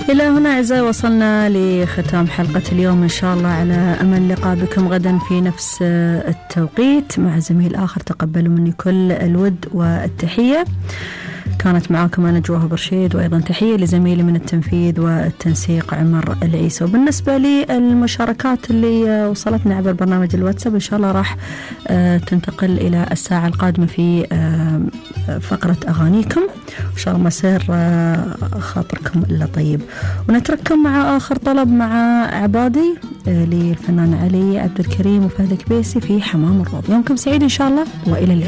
إلى هنا أعزائي وصلنا لختام حلقة اليوم، إن شاء الله على أمل لقاء بكم غدا في نفس التوقيت مع زميل آخر. تقبلوا مني كل الود والتحية. كانت معاكم أنا جواهر برشيد، وأيضا تحية لزميلي من التنفيذ والتنسيق عمر العيسى. وبالنسبة للمشاركات اللي وصلتنا عبر برنامج الواتساب إن شاء الله راح تنتقل إلى الساعة القادمة في فقرة أغانيكم، إن شاء الله مسير خاطركم إلا طيب. ونترككم مع آخر طلب مع عبادي للفنان علي عبد الكريم وفهد كبيسي في حمام الروض. يومكم سعيد إن شاء الله، وإلى اللقاء.